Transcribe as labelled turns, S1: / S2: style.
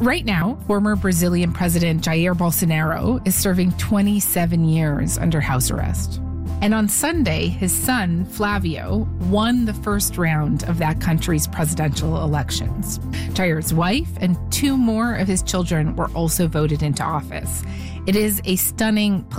S1: Right now, former Brazilian President Jair Bolsonaro is serving 27 years under house arrest. And on Sunday, his son, Flavio, won the first round of that country's presidential elections. Jair's wife and 2 more of his children were also voted into office. It is a stunning